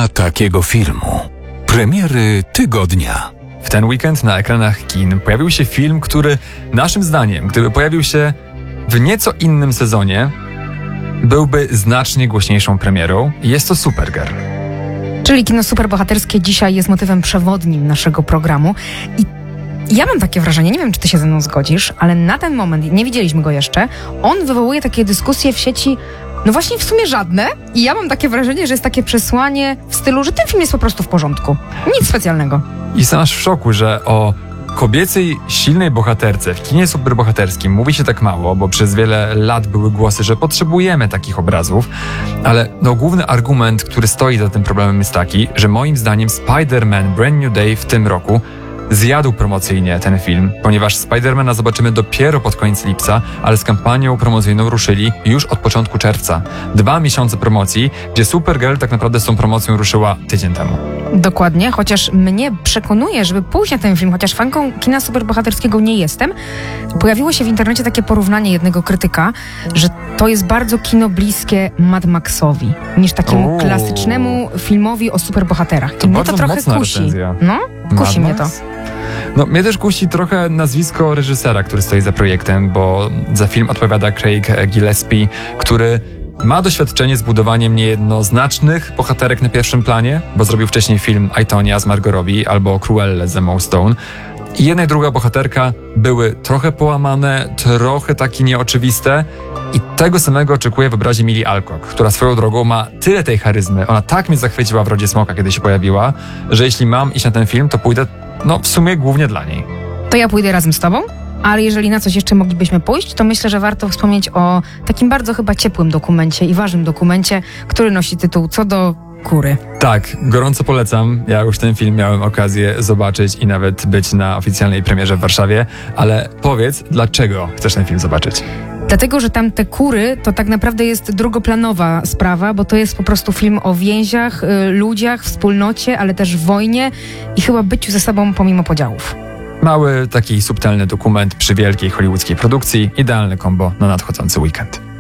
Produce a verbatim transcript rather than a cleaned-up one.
Premiera takiego filmu. Premiery tygodnia. W ten weekend na ekranach kin pojawił się film, który naszym zdaniem, gdyby pojawił się w nieco innym sezonie, byłby znacznie głośniejszą premierą. Jest to Supergirl. Czyli kino superbohaterskie dzisiaj jest motywem przewodnim naszego programu. I ja mam takie wrażenie, nie wiem, czy ty się ze mną zgodzisz, ale na ten moment, nie widzieliśmy go jeszcze, on wywołuje takie dyskusje w sieci, no właśnie w sumie żadne. I ja mam takie wrażenie, że jest takie przesłanie w stylu, że ten film jest po prostu w porządku. Nic specjalnego. I jestem aż w szoku, że o kobiecej, silnej bohaterce w kinie superbohaterskim mówi się tak mało, bo przez wiele lat były głosy, że potrzebujemy takich obrazów, ale no, główny argument, który stoi za tym problemem jest taki, że moim zdaniem Spider-Man Brand New Day w tym roku zjadł promocyjnie ten film, ponieważ Spidermana zobaczymy dopiero pod koniec lipca, ale z kampanią promocyjną ruszyli już od początku czerwca. Dwa miesiące promocji, gdzie Supergirl tak naprawdę z tą promocją ruszyła tydzień temu. Dokładnie, chociaż mnie przekonuje, żeby pójść na ten film, chociaż fanką kina superbohaterskiego nie jestem, pojawiło się w internecie takie porównanie jednego krytyka, że to jest bardzo kino bliskie Mad Maxowi, niż takiemu Uuu. klasycznemu filmowi o superbohaterach. To I mnie bardzo to trochę mocna kusi. recenzja. No, kusi Mad mnie to. Max? No, mnie też kusi trochę nazwisko reżysera, który stoi za projektem, bo za film odpowiada Craig Gillespie, który ma doświadczenie z budowaniem niejednoznacznych bohaterek na pierwszym planie, bo zrobił wcześniej film I, Tonya z Margot Robbie albo Cruella z Emma Stone. I jedna i druga bohaterka były trochę połamane, trochę takie nieoczywiste i tego samego oczekuję w obrazie Millie Alcock, która swoją drogą ma tyle tej charyzmy, ona tak mnie zachwyciła w Rodzie Smoka, kiedy się pojawiła, że jeśli mam iść na ten film, to pójdę, no w sumie głównie dla niej. To ja pójdę razem z tobą, ale jeżeli na coś jeszcze moglibyśmy pójść, to myślę, że warto wspomnieć o takim bardzo chyba ciepłym dokumencie i ważnym dokumencie, który nosi tytuł Co do kury. Tak, gorąco polecam. Ja już ten film miałem okazję zobaczyć i nawet być na oficjalnej premierze w Warszawie, ale powiedz, dlaczego chcesz ten film zobaczyć? Dlatego, że tam te kury to tak naprawdę jest drugoplanowa sprawa, bo to jest po prostu film o więziach, y, ludziach, wspólnocie, ale też wojnie i chyba byciu ze sobą pomimo podziałów. Mały, taki subtelny dokument przy wielkiej hollywoodzkiej produkcji. Idealne kombo na nadchodzący weekend.